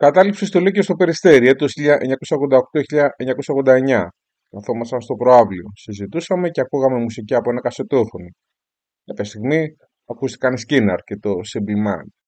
Κατάληψη στο Λύκειο στο Περιστέρι, έτος 1988-1989. Καθόμασταν στο προάβλιο. Συζητούσαμε και ακούγαμε μουσική από ένα κασετόφωνο. Κάποια στιγμή ακούστηκαν οι Σκίναρ και το Simple Man.